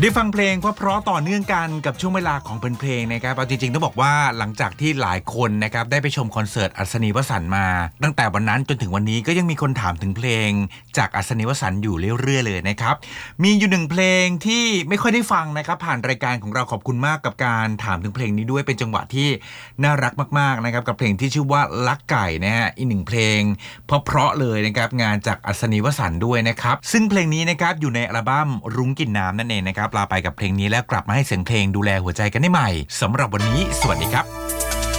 ได้ฟังเพลงเพราะต่อเนื่องกันกับช่วงเวลาของเพลงนะครับเอาจริงๆต้องบอกว่าหลังจากที่หลายคนนะครับได้ไปชมคอนเสิร์ตอัศนีวสันต์มาตั้งแต่วันนั้นจนถึงวันนี้ก็ยังมีคนถามถึงเพลงจากอัศนีวสันต์อยู่เรื่อยๆเลยนะครับมีอยู่หนึ่งเพลงที่ไม่ค่อยได้ฟังนะครับผ่านรายการของเราขอบคุณมากกับการถามถึงเพลงนี้ด้วยเป็นจังหวะที่น่ารักมากๆนะครับกับเพลงที่ชื่อว่าลักไก่นะฮะอีกหนึ่งเพลงเพราะเลยนะครับงานจากอัศนีวสันต์ด้วยนะครับซึ่งเพลงนี้นะครับอยู่ในอัลบั้มรุ้งกินน้ำนั่นเองนะครับลาไปกับเพลงนี้แล้วกลับมาให้เสียงเพลงดูแลหัวใจกันได้ใหม่สำหรับวันนี้สวัสดีครับ